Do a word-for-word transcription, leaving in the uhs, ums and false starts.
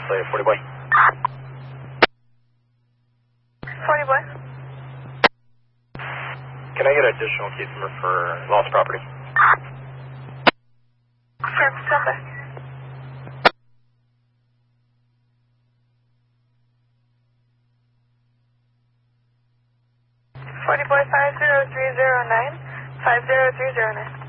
Slave, forty boy. forty boy. Can I get an additional case number for lost property? Sure, stand by. forty boy five zero three zero nine, five zero three zero nine.